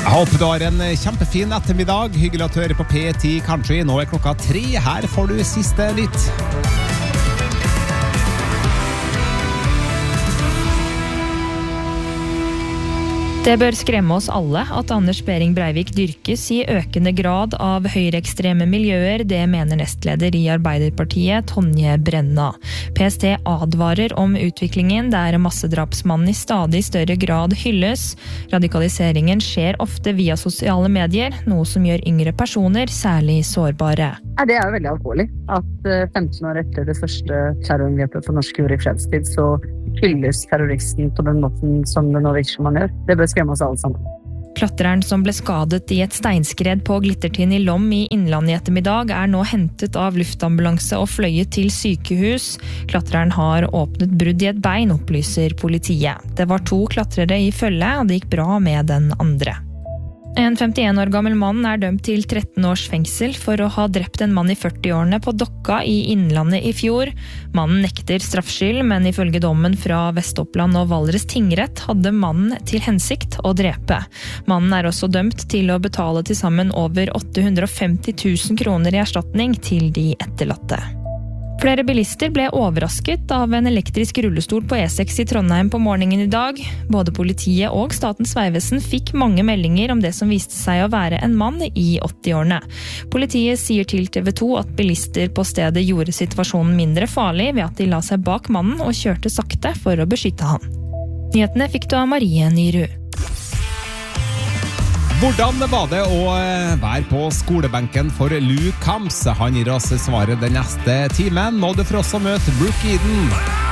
Jeg håper du har en kjempefin ettermiddag. Hyggelig at du hører på P10 Country. Nå klokka 3. Her får du siste nytt. Det bør skremme oss alle at Anders Behring Breivik dyrkes i økende grad av høyreekstreme miljøer, det mener nestleder i Arbeiderpartiet, Tonje Brenna. PST advarer om utviklingen der massedrapsmannen i stadig større grad hylles. Radikaliseringen skjer ofte via sosiale medier, noe som gjør yngre personer særlig sårbare. Det jo veldig alvorlig at 15 år etter det første terrorangrepet på norsk jord i fredstid, så hylles terroristen på den måten som det nå virker som man gjør. Det bør skremme oss alle sammen. Klatreren som ble skadet i et steinskred på Glittertind i Lom i Innlandet i ettermiddag nå hentet av luftambulanse og fløyet til sykehus. Klatreren har åpnet brudd i et bein, opplyser politiet. Det var 2 klatrere i følge, og det gikk bra med den andre. En 51 år gammel mann dømt til 13 års fengsel for å ha drept en mann i 40-årene på Dokka i Innlandet i fjor. Mannen nekter straffskyld, men ifølge dommen fra Vest-Oppland og Valdres tingrett hadde mannen til hensikt å drepe. Mannen også dømt til å betale til sammen over 850 000 kroner i erstatning til de etterlatte. Flere bilister ble overrasket av en elektrisk rullestol på E6 i Trondheim på morgenen i dag. Både politiet og Statens vegvesen fikk mange meldinger om det som viste seg å være en mann i 80-årene. Politiet sier til TV 2 at bilister på stedet gjorde situasjonen mindre farlig ved at de la seg bak mannen og kjørte sakte for å beskytte han. Nyhetene fikk du av Marie Nyrud. Hvordan var det å være på skolebenken for Luke Camps? Han gir oss svaret den neste timen. Nå du for oss å møte Brooke Eden.